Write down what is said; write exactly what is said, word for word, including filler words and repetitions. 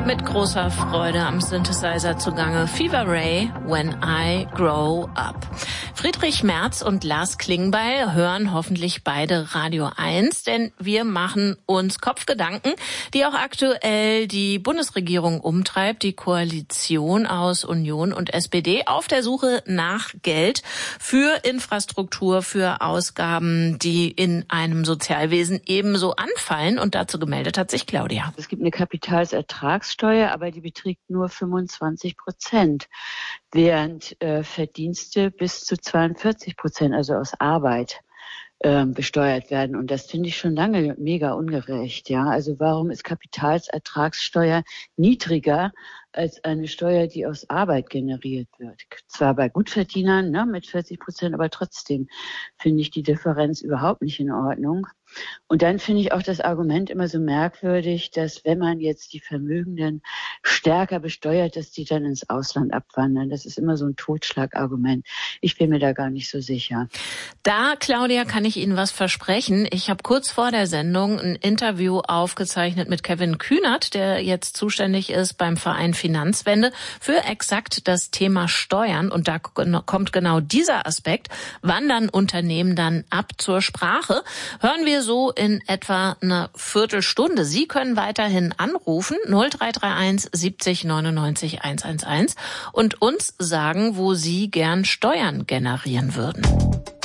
mit großer Freude am Synthesizer zugange. Fever Ray, When I Grow Up. Friedrich Merz und Lars Klingbeil hören hoffentlich beide Radio eins, denn wir machen uns Kopfgedanken, die auch aktuell die Bundesregierung umtreibt, die Koalition aus Union und S P D auf der Suche nach Geld für Infrastruktur, für Ausgaben, die in einem Sozialwesen ebenso anfallen. Und dazu gemeldet hat sich Claudia. Es gibt eine Kapitalsertragssteuer, aber die beträgt nur fünfundzwanzig Prozent, während äh, Verdienste bis zu zweiundvierzig Prozent, also aus Arbeit, äh, besteuert werden. Und das finde ich schon lange mega ungerecht. Ja, also warum ist Kapitalsertragssteuer niedriger als eine Steuer, die aus Arbeit generiert wird? Zwar bei Gutverdienern, ne, mit vierzig Prozent, aber trotzdem finde ich die Differenz überhaupt nicht in Ordnung. Und dann finde ich auch das Argument immer so merkwürdig, dass wenn man jetzt die Vermögenden stärker besteuert, dass die dann ins Ausland abwandern. Das ist immer so ein Totschlagargument. Ich bin mir da gar nicht so sicher. Da, Claudia, kann ich Ihnen was versprechen. Ich habe kurz vor der Sendung ein Interview aufgezeichnet mit Kevin Kühnert, der jetzt zuständig ist beim Verein Finanzwende für exakt das Thema Steuern. Und da kommt genau dieser Aspekt, wandern Unternehmen dann ab zur Sprache. Hören wir so in etwa eine Viertelstunde. Sie können weiterhin anrufen, null drei drei eins siebzig neunundneunzig hundertelf und uns sagen, wo Sie gern Steuern generieren würden.